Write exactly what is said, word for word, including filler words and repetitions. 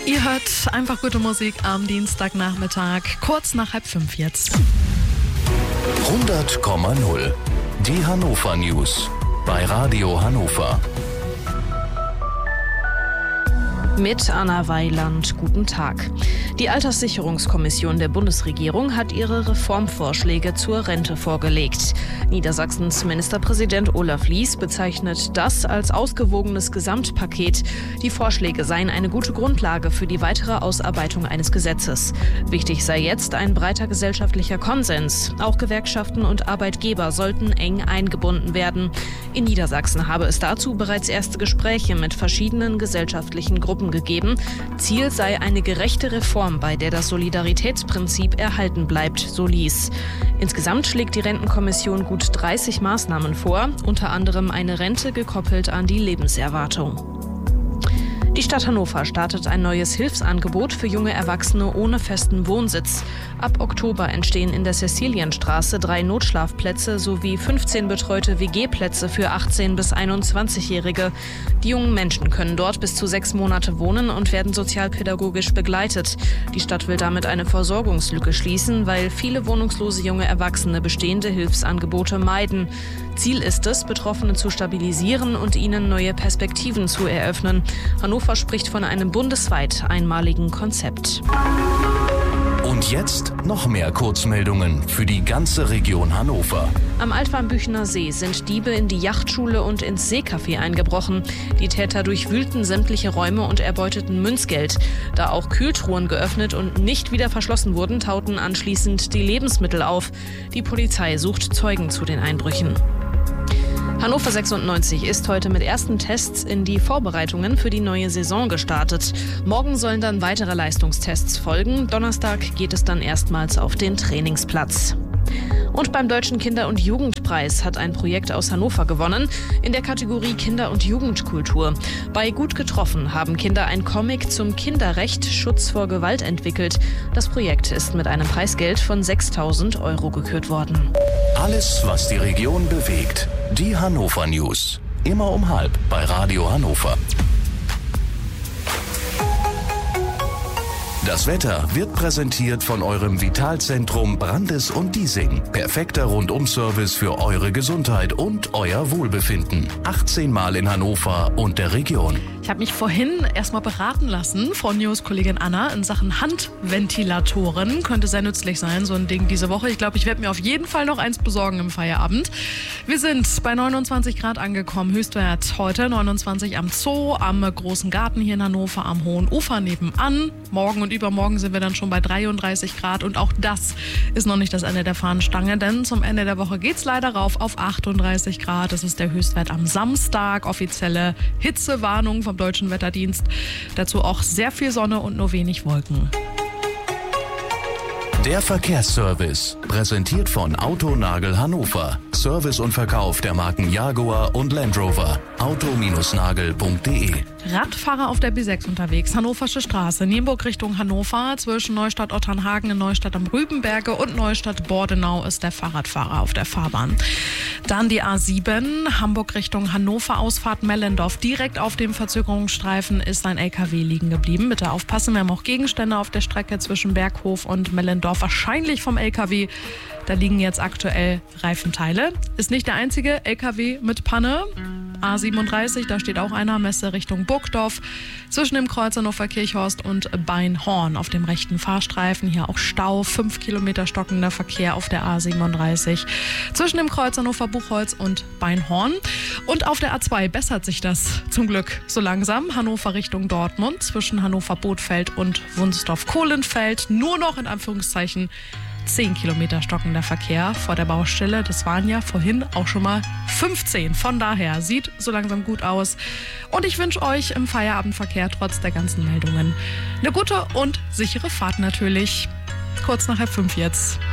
Ihr hört einfach gute Musik am Dienstagnachmittag, kurz nach halb fünf jetzt. hundert Komma null. Die Hannover News bei Radio Hannover. Mit Anna Weiland, guten Tag. Die Alterssicherungskommission der Bundesregierung hat ihre Reformvorschläge zur Rente vorgelegt. Niedersachsens Ministerpräsident Olaf Lies bezeichnet das als ausgewogenes Gesamtpaket. Die Vorschläge seien eine gute Grundlage für die weitere Ausarbeitung eines Gesetzes. Wichtig sei jetzt ein breiter gesellschaftlicher Konsens. Auch Gewerkschaften und Arbeitgeber sollten eng eingebunden werden. In Niedersachsen habe es dazu bereits erste Gespräche mit verschiedenen gesellschaftlichen Gruppen gegeben. Ziel sei eine gerechte Reform, bei der das Solidaritätsprinzip erhalten bleibt, so Lies. Insgesamt schlägt die Rentenkommission gut dreißig Maßnahmen vor, unter anderem eine Rente gekoppelt an die Lebenserwartung. Die Stadt Hannover startet ein neues Hilfsangebot für junge Erwachsene ohne festen Wohnsitz. Ab Oktober entstehen in der Cäcilienstraße drei Notschlafplätze sowie fünfzehn betreute W G-Plätze für achtzehn- bis einundzwanzigjährige. Die jungen Menschen können dort bis zu sechs Monate wohnen und werden sozialpädagogisch begleitet. Die Stadt will damit eine Versorgungslücke schließen, weil viele wohnungslose junge Erwachsene bestehende Hilfsangebote meiden. Ziel ist es, Betroffene zu stabilisieren und ihnen neue Perspektiven zu eröffnen. Hannover spricht von einem bundesweit einmaligen Konzept. Und jetzt noch mehr Kurzmeldungen für die ganze Region Hannover. Am Altwarmbüchener See sind Diebe in die Yachtschule und ins Seecafé eingebrochen. Die Täter durchwühlten sämtliche Räume und erbeuteten Münzgeld. Da auch Kühltruhen geöffnet und nicht wieder verschlossen wurden, tauten anschließend die Lebensmittel auf. Die Polizei sucht Zeugen zu den Einbrüchen. Hannover sechsundneunzig ist heute mit ersten Tests in die Vorbereitungen für die neue Saison gestartet. Morgen sollen dann weitere Leistungstests folgen. Donnerstag geht es dann erstmals auf den Trainingsplatz. Und beim Deutschen Kinder- und Jugendpreis hat ein Projekt aus Hannover gewonnen, in der Kategorie Kinder- und Jugendkultur. Bei Gut getroffen haben Kinder ein Comic zum Kinderrecht Schutz vor Gewalt entwickelt. Das Projekt ist mit einem Preisgeld von sechstausend Euro gekürt worden. Alles, was die Region bewegt. Die Hannover News. Immer um halb bei Radio Hannover. Das Wetter wird präsentiert von eurem Vitalzentrum Brandes und Diesing. Perfekter Rundum-Service für eure Gesundheit und euer Wohlbefinden. achtzehn Mal in Hannover und der Region. Ich habe mich vorhin erstmal beraten lassen von News-Kollegin Anna in Sachen Handventilatoren. Könnte sehr nützlich sein, so ein Ding diese Woche. Ich glaube, ich werde mir auf jeden Fall noch eins besorgen im Feierabend. Wir sind bei neunundzwanzig Grad angekommen. Höchstwert heute neunundzwanzig am Zoo, am Großen Garten hier in Hannover, am Hohen Ufer nebenan. Morgen und übermorgen sind wir dann schon bei dreiunddreißig Grad. Und auch das ist noch nicht das Ende der Fahnenstange, denn zum Ende der Woche geht es leider rauf auf achtunddreißig Grad. Das ist der Höchstwert am Samstag. Offizielle Hitzewarnung vom Deutschen Wetterdienst. Dazu auch sehr viel Sonne und nur wenig Wolken. Der Verkehrsservice, präsentiert von Autonagel Hannover. Service und Verkauf der Marken Jaguar und Land Rover. auto nagel punkt de. Radfahrer auf der B sechs unterwegs, Hannoversche Straße, Nienburg Richtung Hannover, zwischen Neustadt-Otternhagen in Neustadt am Rübenberge und Neustadt-Bordenau ist der Fahrradfahrer auf der Fahrbahn. Dann die A sieben, Hamburg Richtung Hannover, Ausfahrt Mellendorf. Direkt auf dem Verzögerungsstreifen ist ein L K W liegen geblieben. Bitte aufpassen, wir haben auch Gegenstände auf der Strecke zwischen Berghof und Mellendorf, wahrscheinlich vom L K W. Da liegen jetzt aktuell Reifenteile. Ist nicht der einzige L K W mit Panne. A siebenunddreißig, da steht auch einer, Messe Richtung Burgdorf. Zwischen dem Kreuz Hannover Kirchhorst und Beinhorn auf dem rechten Fahrstreifen. Hier auch Stau, fünf Kilometer stockender Verkehr auf der A siebenunddreißig. Zwischen dem Kreuz Hannover Buchholz und Beinhorn. Und auf der A zwei bessert sich das zum Glück so langsam. Hannover Richtung Dortmund, zwischen Hannover Bothfeld und Wunsdorf-Kohlenfeld. Nur noch in Anführungszeichen zehn Kilometer stockender Verkehr vor der Baustelle. Das waren ja vorhin auch schon mal fünfzehn. Von daher sieht so langsam gut aus. Und ich wünsche euch im Feierabendverkehr trotz der ganzen Meldungen eine gute und sichere Fahrt natürlich. Kurz nach halb fünf jetzt.